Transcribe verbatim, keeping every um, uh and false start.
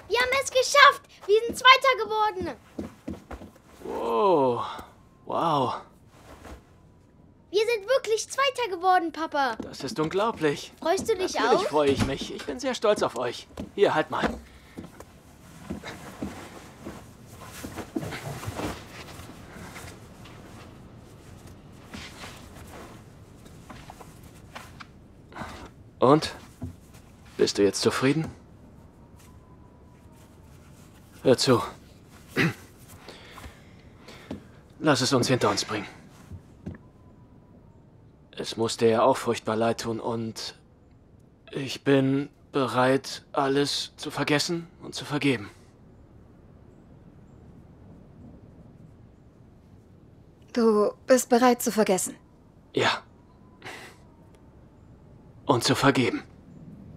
Wir haben es geschafft. Wir sind Zweiter geworden. Wow. Wow. Wir sind wirklich Zweiter geworden, Papa. Das ist unglaublich. Freust du dich Natürlich auch? freue ich mich. Ich bin sehr stolz auf euch. Hier, halt mal. Und? Bist du jetzt zufrieden? Hör zu. Lass es uns hinter uns bringen. Es muss dir ja auch furchtbar leid tun und ich bin bereit, alles zu vergessen und zu vergeben. Du bist bereit zu vergessen? Ja. Und zu vergeben.